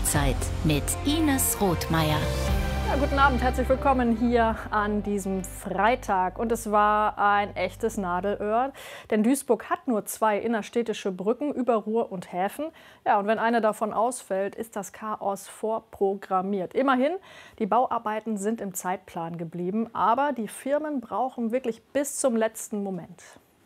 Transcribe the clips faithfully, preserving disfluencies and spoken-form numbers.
Uhrzeit mit Ines Rothmeier. Ja, guten Abend, herzlich willkommen hier an diesem Freitag. Und es war ein echtes Nadelöhr, denn Duisburg hat nur zwei innerstädtische Brücken über Ruhr und Häfen. Ja, und wenn eine davon ausfällt, ist das Chaos vorprogrammiert. Immerhin, die Bauarbeiten sind im Zeitplan geblieben, aber die Firmen brauchen wirklich bis zum letzten Moment.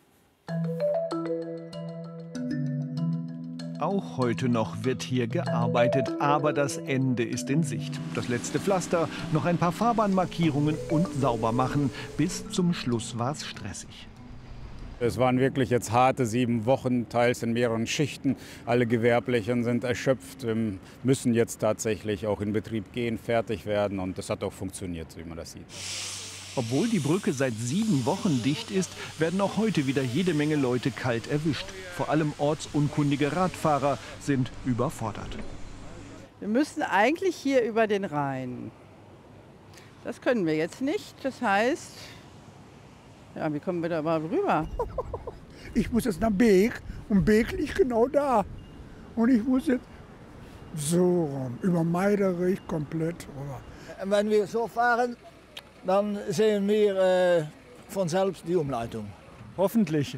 Auch heute noch wird hier gearbeitet, aber das Ende ist in Sicht. Das letzte Pflaster, noch ein paar Fahrbahnmarkierungen und sauber machen. Bis zum Schluss war es stressig. Es waren wirklich jetzt harte sieben Wochen, teils in mehreren Schichten. Alle Gewerblichen sind erschöpft, müssen jetzt tatsächlich auch in Betrieb gehen, fertig werden. Und das hat auch funktioniert, wie man das sieht. Obwohl die Brücke seit sieben Wochen dicht ist, werden auch heute wieder jede Menge Leute kalt erwischt. Vor allem ortsunkundige Radfahrer sind überfordert. Wir müssen eigentlich hier über den Rhein. Das können wir jetzt nicht. Das heißt, ja, wie kommen wir da überhaupt rüber? Ich muss jetzt nach Beek und Beek liegt genau da. Und ich muss jetzt so rum, über Meiderich komplett rüber. Wenn wir so fahren, dann sehen wir äh, von selbst die Umleitung. Hoffentlich.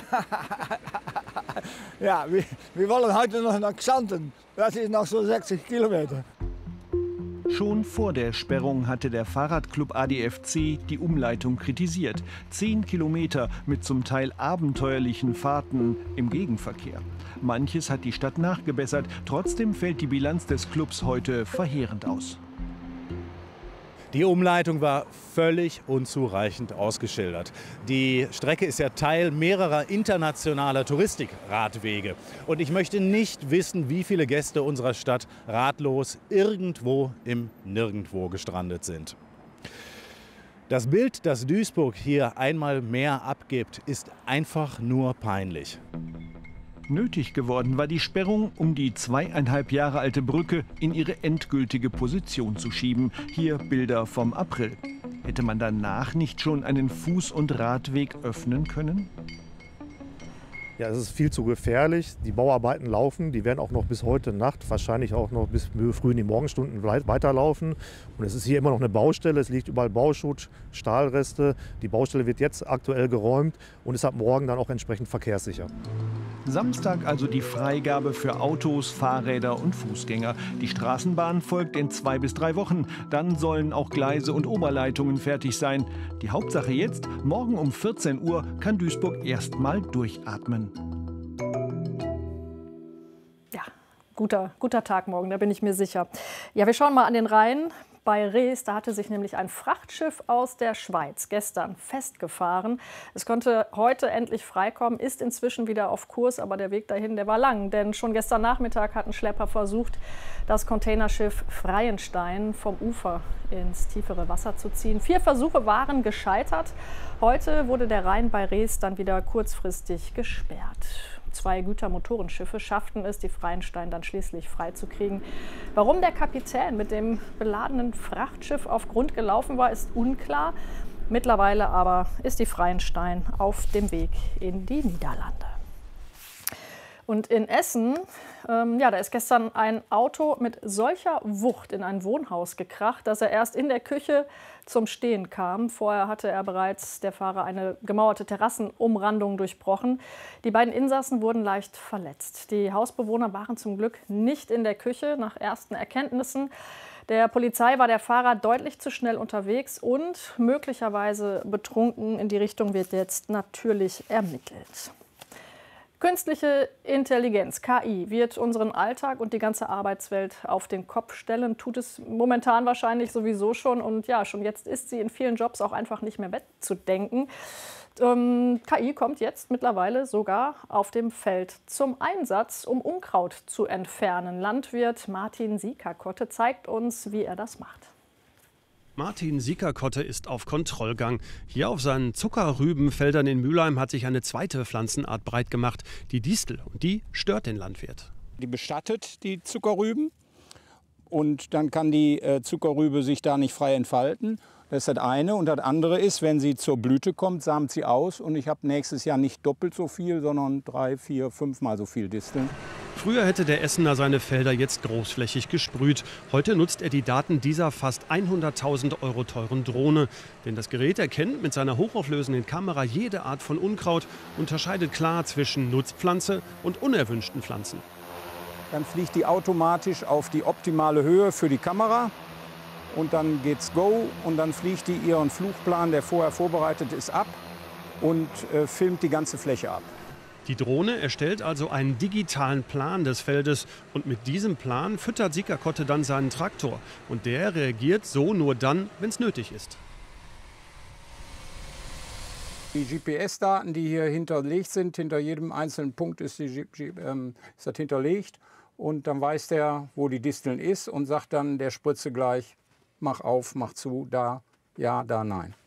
Ja, wir, wir wollen heute noch nach Xanten. Das ist noch so sechzig Kilometer. Schon vor der Sperrung hatte der Fahrradclub A D F C die Umleitung kritisiert. Zehn Kilometer mit zum Teil abenteuerlichen Fahrten im Gegenverkehr. Manches hat die Stadt nachgebessert. Trotzdem fällt die Bilanz des Clubs heute verheerend aus. Die Umleitung war völlig unzureichend ausgeschildert. Die Strecke ist ja Teil mehrerer internationaler Touristikradwege. Und ich möchte nicht wissen, wie viele Gäste unserer Stadt ratlos irgendwo im Nirgendwo gestrandet sind. Das Bild, das Duisburg hier einmal mehr abgibt, ist einfach nur peinlich. Nötig geworden war die Sperrung, um die zweieinhalb Jahre alte Brücke in ihre endgültige Position zu schieben. Hier Bilder vom April. Hätte man danach nicht schon einen Fuß- und Radweg öffnen können? Ja, es ist viel zu gefährlich. Die Bauarbeiten laufen, die werden auch noch bis heute Nacht, wahrscheinlich auch noch bis früh in die Morgenstunden weiterlaufen. Und es ist hier immer noch eine Baustelle, es liegt überall Bauschutt, Stahlreste. Die Baustelle wird jetzt aktuell geräumt und ist ab morgen dann auch entsprechend verkehrssicher. Samstag also die Freigabe für Autos, Fahrräder und Fußgänger. Die Straßenbahn folgt in zwei bis drei Wochen. Dann sollen auch Gleise und Oberleitungen fertig sein. Die Hauptsache jetzt, morgen um vierzehn Uhr kann Duisburg erst mal durchatmen. Ja, guter, guter Tag morgen, da bin ich mir sicher. Ja, wir schauen mal an den Rhein. Bei Rees, da hatte sich nämlich ein Frachtschiff aus der Schweiz gestern festgefahren. Es konnte heute endlich freikommen, ist inzwischen wieder auf Kurs, aber der Weg dahin, der war lang. Denn schon gestern Nachmittag hatten Schlepper versucht, das Containerschiff Freienstein vom Ufer ins tiefere Wasser zu ziehen. Vier Versuche waren gescheitert. Heute wurde der Rhein bei Rees dann wieder kurzfristig gesperrt. Zwei Gütermotorenschiffe schafften es, die Freienstein dann schließlich freizukriegen. Warum der Kapitän mit dem beladenen Frachtschiff auf Grund gelaufen war, ist unklar. Mittlerweile aber ist die Freienstein auf dem Weg in die Niederlande. Und in Essen, ähm, ja, da ist gestern ein Auto mit solcher Wucht in ein Wohnhaus gekracht, dass er erst in der Küche zum Stehen kam. Vorher hatte er bereits der Fahrer eine gemauerte Terrassenumrandung durchbrochen. Die beiden Insassen wurden leicht verletzt. Die Hausbewohner waren zum Glück nicht in der Küche, nach ersten Erkenntnissen. Der Polizei war der Fahrer deutlich zu schnell unterwegs und möglicherweise betrunken. In die Richtung wird jetzt natürlich ermittelt. Künstliche Intelligenz, K I, wird unseren Alltag und die ganze Arbeitswelt auf den Kopf stellen. Tut es momentan wahrscheinlich sowieso schon. Und ja, schon jetzt ist sie in vielen Jobs auch einfach nicht mehr wegzudenken. Ähm, K I kommt jetzt mittlerweile sogar auf dem Feld zum Einsatz, um Unkraut zu entfernen. Landwirt Martin Siekerkotte zeigt uns, wie er das macht. Martin Siekerkotte ist auf Kontrollgang. Hier auf seinen Zuckerrübenfeldern in Mülheim hat sich eine zweite Pflanzenart breit gemacht, die Distel. Und die stört den Landwirt. Die bestattet die Zuckerrüben und dann kann die äh, Zuckerrübe sich da nicht frei entfalten. Das ist das eine. Und das andere ist, wenn sie zur Blüte kommt, samt sie aus. Und ich habe nächstes Jahr nicht doppelt so viel, sondern drei, vier, fünfmal so viel Disteln. Früher hätte der Essener seine Felder jetzt großflächig gesprüht. Heute nutzt er die Daten dieser fast hunderttausend Euro teuren Drohne. Denn das Gerät erkennt mit seiner hochauflösenden Kamera jede Art von Unkraut, unterscheidet klar zwischen Nutzpflanze und unerwünschten Pflanzen. Dann fliegt die automatisch auf die optimale Höhe für die Kamera. Und dann geht's go und dann fliegt die ihren Flugplan, der vorher vorbereitet ist, ab und äh, filmt die ganze Fläche ab. Die Drohne erstellt also einen digitalen Plan des Feldes und mit diesem Plan füttert Sika Kotte dann seinen Traktor. Und der reagiert so nur dann, wenn es nötig ist. Die G P S-Daten, die hier hinterlegt sind, hinter jedem einzelnen Punkt ist, die, ähm, ist das hinterlegt. Und dann weiß der, wo die Disteln ist und sagt dann der Spritze gleich, mach auf, mach zu, da, ja, da, nein.